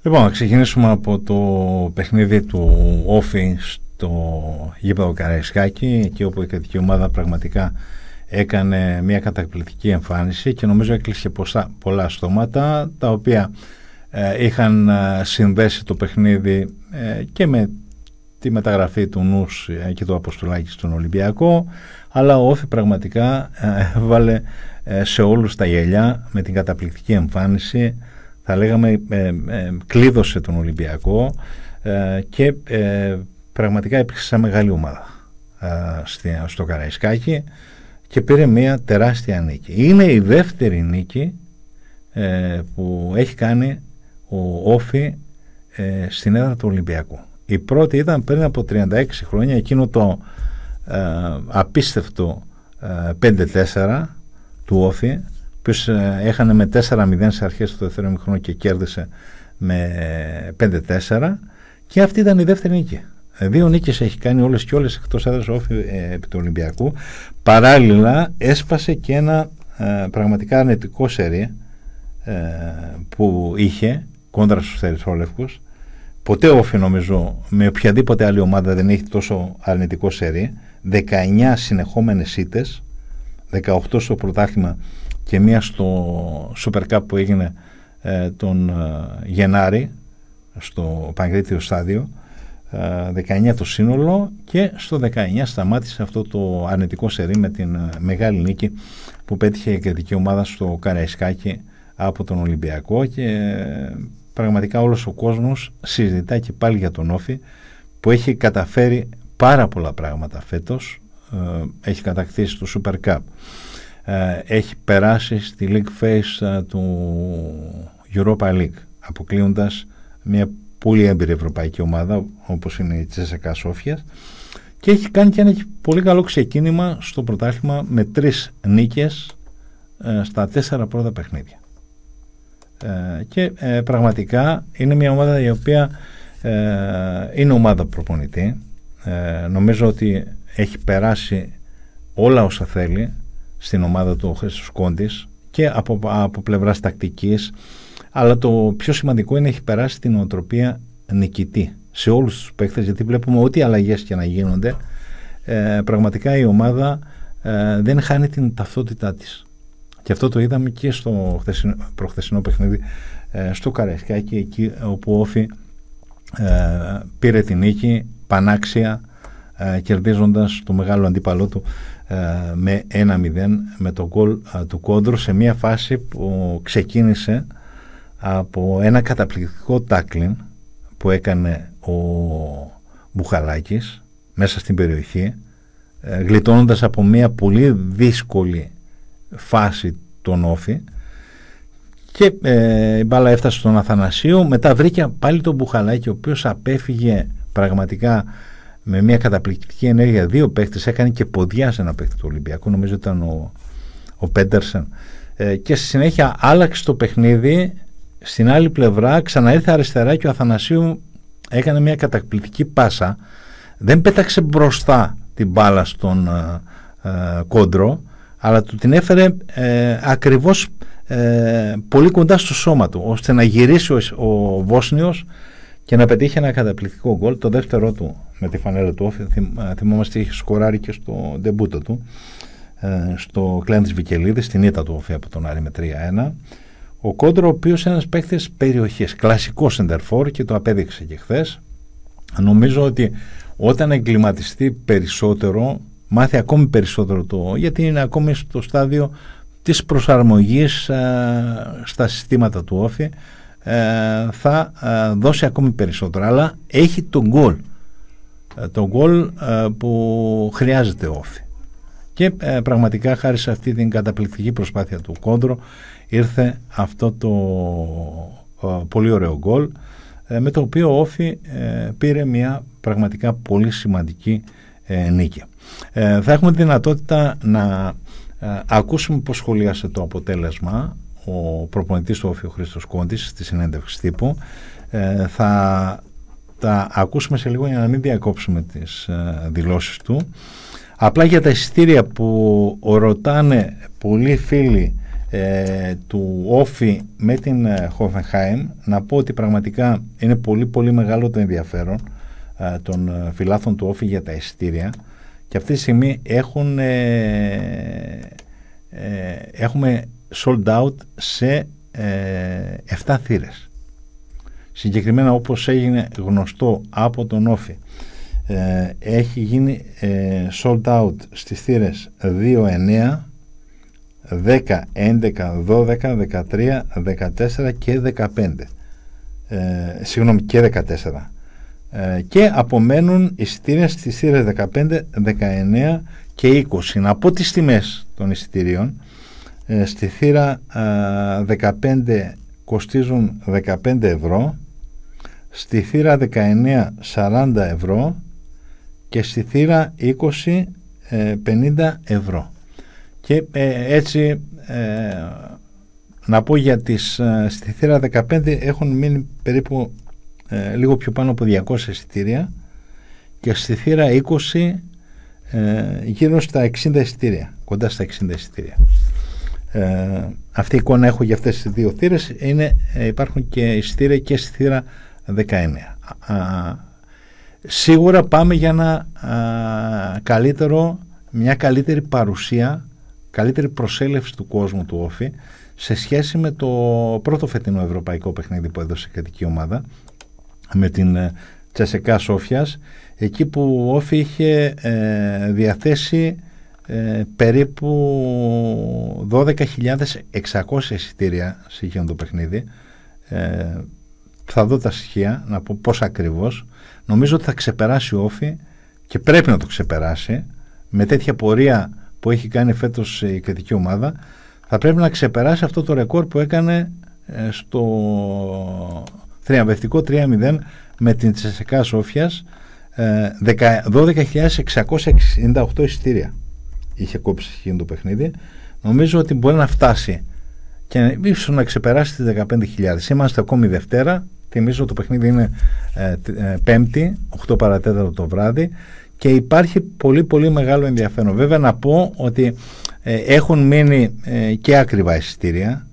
Λοιπόν, να ξεκινήσουμε από το παιχνίδι του Όφη στο γήπεδο Καραϊσκάκη, εκεί όπου η κρατική ομάδα πραγματικά έκανε μια καταπληκτική εμφάνιση και νομίζω έκλεισε πολλά στόματα, τα οποία είχαν συνδέσει το παιχνίδι και με τη μεταγραφή του Νους και του Αποστολάκη στον Ολυμπιακό, αλλά ο Όφη πραγματικά έβαλε σε όλους τα γυαλιά με την καταπληκτική εμφάνιση. Θα λέγαμε κλείδωσε τον Ολυμπιακό και πραγματικά έπαιξε σαν μεγάλη ομάδα στο Καραϊσκάκι και πήρε μια τεράστια νίκη. Είναι η δεύτερη νίκη που έχει κάνει ο Όφη στην έδρα του Ολυμπιακού. Η πρώτη ήταν πριν από 36 χρόνια, εκείνο το απίστευτο 5-4 του Όφη, που έχανε με 4-0 σε αρχές του δεύτερου ημιχρόνου και κέρδισε με 5-4, και αυτή ήταν η δεύτερη νίκη. Δύο νίκες έχει κάνει όλες και όλες εκτός έδρας Όφη επί του Ολυμπιακού. Παράλληλα έσπασε και ένα πραγματικά αρνητικό σερί που είχε κόντρα στους Ερυθρόλευκους. Ποτέ Όφη, νομίζω, με οποιαδήποτε άλλη ομάδα δεν έχει τόσο αρνητικό σερί. 19 συνεχόμενες ήττες, 18 στο πρωτάθλημα και μία στο Super Cup που έγινε τον Γενάρη στο Παγκρίτιο Στάδιο, 19 το σύνολο, και στο 19 σταμάτησε αυτό το αρνητικό σερί με την μεγάλη νίκη που πέτυχε η κρατική ομάδα στο Καραϊσκάκι από τον Ολυμπιακό. Και πραγματικά όλος ο κόσμος συζητά και πάλι για τον Όφη, που έχει καταφέρει πάρα πολλά πράγματα φέτος. Έχει κατακτήσει το Super Cup, έχει περάσει στη League Phase του Europa League, αποκλείοντας μια πολύ έμπειρη ευρωπαϊκή ομάδα όπως είναι η CSKA Σόφιας, και έχει κάνει και ένα πολύ καλό ξεκίνημα στο πρωτάθλημα με 3 νίκες στα 4 πρώτα παιχνίδια. Και πραγματικά είναι μια ομάδα η οποία είναι ομάδα προπονητή. Νομίζω ότι έχει περάσει όλα όσα θέλει στην ομάδα του ο Χρήστος Κόντης και από πλευράς τακτικής, αλλά το πιο σημαντικό είναι έχει περάσει την νοοτροπία νικητή σε όλους τους παίκτες, γιατί βλέπουμε ό,τι αλλαγές και να γίνονται, πραγματικά η ομάδα δεν χάνει την ταυτότητά της, και αυτό το είδαμε και στο προχθεσινό παιχνίδι στο Καραϊσκάκι, εκεί όπου ο Όφη πήρε την νίκη πανάξια, κερδίζοντας το μεγάλο αντίπαλό του με 1-0 με το γκολ του Κόντρου σε μια φάση που ξεκίνησε από ένα καταπληκτικό τάκλιν που έκανε ο Μπουχαλάκης μέσα στην περιοχή, γλιτώνοντας από μια πολύ δύσκολη φάση τον Όφη, και η μπάλα έφτασε στον Αθανασίου. Μετά βρήκε πάλι τον Μπουχαλάκη, ο οποίος απέφυγε πραγματικά με μια καταπληκτική ενέργεια δύο παίκτες, έκανε και ποδιά σε ένα παίκτη του Ολυμπιακού, νομίζω ήταν ο Πέντερσεν, και στη συνέχεια άλλαξε το παιχνίδι. Στην άλλη πλευρά ξαναήρθε αριστερά και ο Αθανασίου έκανε μια καταπληκτική πάσα, δεν πέταξε μπροστά την μπάλα στον Κόντρο, αλλά του την έφερε ακριβώς πολύ κοντά στο σώμα του, ώστε να γυρίσει ο Βόσνιος και να πετύχει ένα καταπληκτικό γκολ, το δεύτερό του με τη φανέλα του Όφη. Θυμόμαστε είχε σκοράρει και στο ντεμπούτο του στο Κλέν της Βικελίδης, στην ήττα του Όφη από τον Άρη με 3-1. Ο Κόντρο, ο οποίος είναι ένας παίκτης περιοχής, κλασικό σεντερφόρ, και το απέδειξε και χθες. Νομίζω ότι όταν εγκληματιστεί περισσότερο, μάθει ακόμη περισσότερο γιατί είναι ακόμη στο στάδιο της προσαρμογής στα συστήματα του Όφη, θα δώσει ακόμη περισσότερο, αλλά έχει τον γκολ που χρειάζεται ο Όφη, και πραγματικά χάρη σε αυτή την καταπληκτική προσπάθεια του Κόντρο ήρθε αυτό το πολύ ωραίο γκολ, με το οποίο ο Όφη πήρε μια πραγματικά πολύ σημαντική νίκη. Θα έχουμε τη δυνατότητα να ακούσουμε πώς σχολίασε το αποτέλεσμα ο προπονητής του Όφη, ο Χρήστος Κόντης, στη συνέντευξη τύπου. Θα τα ακούσουμε σε λίγο για να μην διακόψουμε τις δηλώσεις του. Απλά για τα εισιτήρια που ρωτάνε πολλοί φίλοι του Όφη με την Hoffenheim, να πω ότι πραγματικά είναι πολύ πολύ μεγάλο το ενδιαφέρον των φιλάθλων του Όφη για τα εισιτήρια, και αυτή τη στιγμή έχουμε sold out σε 7 θύρες. Συγκεκριμένα, όπως έγινε γνωστό από τον Όφη, έχει γίνει sold out στις θύρες 2, 9, 10, 11, 12, 13, 14 και 15. Συγγνώμη, και 14. Και απομένουν εισιτήρια στις θύρες 15, 19 και 20. Να πω τις τιμές των εισιτήριων. Στη θύρα 15 κοστίζουν 15 ευρώ, στη θύρα 19 40 ευρώ και στη θύρα 20 50 ευρώ. Και έτσι να πω για στη θύρα 15 έχουν μείνει περίπου λίγο πιο πάνω από 200 εισιτήρια, και στη θύρα 20 γύρω στα 60 εισιτήρια, κοντά στα 60 εισιτήρια. Αυτή η εικόνα έχω για αυτές τις δύο θύρες. Υπάρχουν και εισιτήρια και στη θύρα 19. Σίγουρα πάμε για μια καλύτερη παρουσία, καλύτερη προσέλευση του κόσμου του Όφη σε σχέση με το πρώτο φετινό ευρωπαϊκό παιχνίδι που έδωσε η κρατική ομάδα με την Τσεσεκά Σόφιας, εκεί που ο Όφη είχε διαθέσει περίπου 12.600 εισιτήρια σε εκείνο το παιχνίδι. Θα δω τα στοιχεία να πω πώς ακριβώς. Νομίζω ότι θα ξεπεράσει ο Όφη, και πρέπει να το ξεπεράσει με τέτοια πορεία που έχει κάνει φέτος η κριτική ομάδα. Θα πρέπει να ξεπεράσει αυτό το ρεκόρ που έκανε στο θριαμβευτικό 3-0 με την Τσεσεκά Σόφιας. 12.668 εισιτήρια είχε κόψει εκείνο το παιχνίδι. Νομίζω ότι μπορεί να φτάσει και ίσως να ξεπεράσει τις 15.000. Είμαστε ακόμη Δευτέρα. Θυμίζω το παιχνίδι είναι Πέμπτη, 8 παρατέταρτο το βράδυ, και υπάρχει πολύ πολύ μεγάλο ενδιαφέρον. Βέβαια να πω ότι έχουν μείνει και ακριβά εισιτήρια.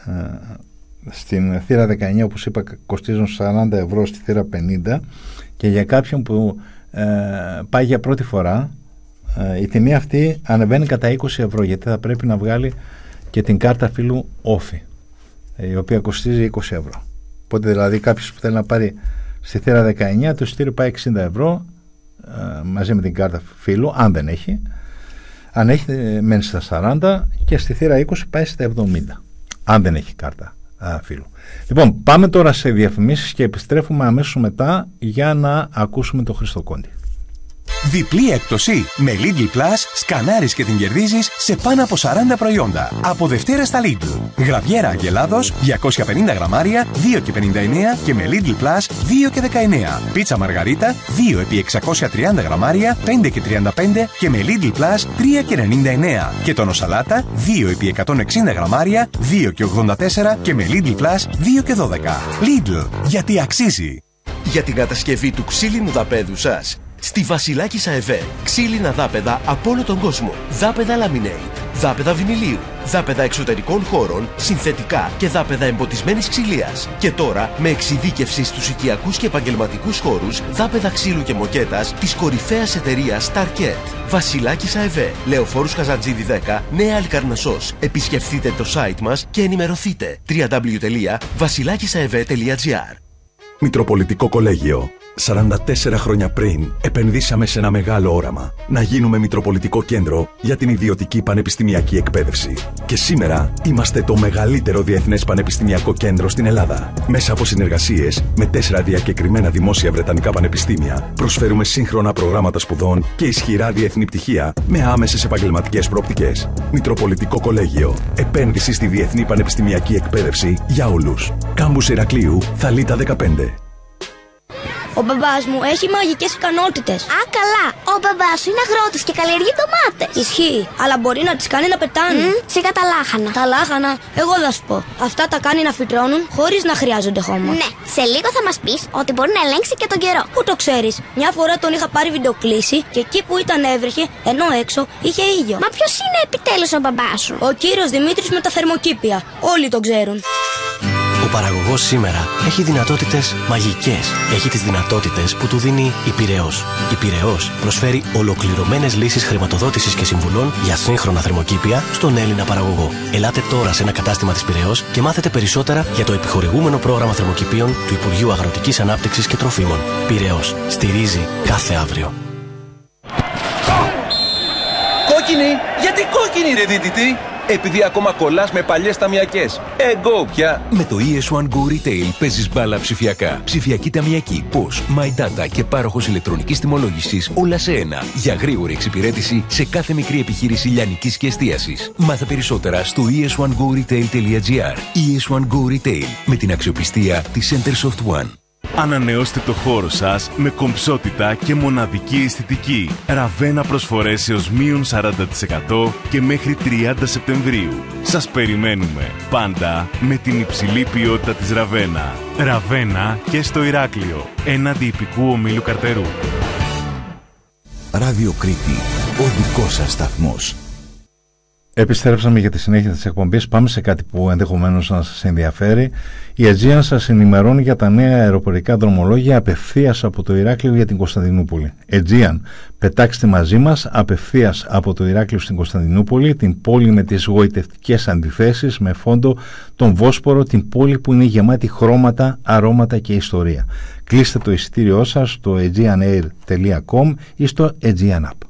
Στην θύρα 19, όπως είπα, κοστίζουν 40 ευρώ, στη θύρα 50, και για κάποιον που πάει για πρώτη φορά η τιμή αυτή ανεβαίνει κατά 20 ευρώ, γιατί θα πρέπει να βγάλει και την κάρτα φίλου Όφη, η οποία κοστίζει 20 ευρώ. Οπότε δηλαδή κάποιος που θέλει να πάρει στη θύρα 19, το εισιτήριο πάει 60 ευρώ μαζί με την κάρτα φίλου, αν δεν έχει. Αν έχει, μένει στα 40, και στη θύρα 20 πάει στα 70, αν δεν έχει κάρτα φίλου. Λοιπόν, πάμε τώρα σε διαφημίσεις και επιστρέφουμε αμέσως μετά για να ακούσουμε τον Χρήστο Κόντι. Διπλή έκπτωση. Με Lidl Plus σκανάρεις και την κερδίζεις σε πάνω από 40 προϊόντα. Από Δευτέρα στα Lidl. Γραβιέρα Αγελάδος 250 γραμμάρια 2,59 και με Lidl Plus 2,19. Πίτσα Μαργαρίτα 2 επί 630 γραμμάρια 5,35 και με Lidl Plus 3,99. Και τόνο σαλάτα 2 επί 160 γραμμάρια 2,84 και με Lidl Plus 2,12. Lidl, γιατί αξίζει. Για την κατασκευή του ξύλινου δαπέδου σας, στη Βασιλάκη ΣΑΕΒΕ, ξύλινα δάπεδα από όλο τον κόσμο. Δάπεδα laminate, δάπεδα βινιλίου, δάπεδα εξωτερικών χώρων, συνθετικά και δάπεδα εμποτισμένης ξυλίας. Και τώρα με εξειδίκευση στους οικιακούς και επαγγελματικούς χώρους, δάπεδα ξύλου και μοκέτας της κορυφαίας εταιρείας Starket. Βασιλάκη ΣΑΕΒΕ, Λεωφόρους Καζαντζίδη 10, Νέα Αλικαρνασσός. Επισκεφτείτε το site μας και ενημερωθείτε. www.vasilakisaev.gr. Μητροπολιτικό Κολέγιο. 44 χρόνια πριν επενδύσαμε σε ένα μεγάλο όραμα. Να γίνουμε Μητροπολιτικό Κέντρο για την ιδιωτική πανεπιστημιακή εκπαίδευση. Και σήμερα είμαστε το μεγαλύτερο διεθνές πανεπιστημιακό κέντρο στην Ελλάδα. Μέσα από συνεργασίες με 4 διακεκριμένα δημόσια βρετανικά πανεπιστήμια, προσφέρουμε σύγχρονα προγράμματα σπουδών και ισχυρά διεθνή πτυχία με άμεσες επαγγελματικές προοπτικές. Μητροπολιτικό Κολέγιο. Επένδυση στη διεθνή πανεπιστημιακή εκπαίδευση για όλους. Κάμπους Ηρακλείου, Θαλίτα 15. Ο μπαμπάς μου έχει μαγικές ικανότητες. Α, καλά. Ο μπαμπάς σου είναι αγρότης και καλλιεργεί ντομάτες. Ισχύει, αλλά μπορεί να τις κάνει να πετάνε. Σιγά τα λάχανα. Τα λάχανα, εγώ θα σου πω. Αυτά τα κάνει να φυτρώνουν χωρίς να χρειάζονται χώμα. Ναι, σε λίγο θα μας πεις ότι μπορεί να ελέγξει και τον καιρό. Πού το ξέρεις? Μια φορά τον είχα πάρει βιντεοκλήση και εκεί που ήταν έβρεχε, ενώ έξω είχε ήλιο. Μα ποιος είναι επιτέλους ο μπαμπάς σου? Ο κύριος Δημήτρης με τα θερμοκήπια. Όλοι τον ξέρουν. Ο παραγωγός σήμερα έχει δυνατότητες μαγικές. Έχει τις δυνατότητες που του δίνει η Πειραιώς. Η Πειραιώς προσφέρει ολοκληρωμένες λύσεις χρηματοδότησης και συμβουλών για σύγχρονα θερμοκήπια στον Έλληνα παραγωγό. Ελάτε τώρα σε ένα κατάστημα της Πειραιώς και μάθετε περισσότερα για το επιχορηγούμενο πρόγραμμα θερμοκηπίων του Υπουργείου Αγροτικής Ανάπτυξης και Τροφίμων. Πειραιώς. Στηρίζει κάθε αύριο. Κόκκινη! Γιατί κόκκινη, ρε δίδυτη? Επειδή ακόμα κολλάς με παλιές ταμιακές. Εγώ πια. Με το ES1 Go Retail παίζεις μπάλα ψηφιακά. Ψηφιακή ταμιακή, POS, My Data και πάροχος ηλεκτρονικής τιμολόγησης, όλα σε ένα. Για γρήγορη εξυπηρέτηση σε κάθε μικρή επιχείρηση λιανικής και εστίασης. Μάθε περισσότερα στο es1goretail.gr. ES1 Go Retail, με την αξιοπιστία της Centersoft One. Ανανεώστε το χώρο σας με κομψότητα και μοναδική αισθητική. Ραβένα προσφορές έως μείον 40% και μέχρι 30 Σεπτεμβρίου. Σας περιμένουμε πάντα με την υψηλή ποιότητα της Ραβένα. Ραβένα και στο Ηράκλειο, έναντι ιππικού ομίλου Καρτερού. Ράδιο Κρήτη, ο δικός σας σταθμός. Επιστρέψαμε για τη συνέχεια της εκπομπής. Πάμε σε κάτι που ενδεχομένως να σας ενδιαφέρει. Η Aegean σας ενημερώνει για τα νέα αεροπορικά δρομολόγια απευθείας από το Ηράκλειο για την Κωνσταντινούπολη. Aegean, πετάξτε μαζί μας απευθείας από το Ηράκλειο στην Κωνσταντινούπολη, την πόλη με τις γοητευτικές αντιθέσεις, με φόντο τον Βόσπορο, την πόλη που είναι γεμάτη χρώματα, αρώματα και ιστορία. Κλείστε το εισιτήριό σας στο aegeanair.com ή στο Aegean App.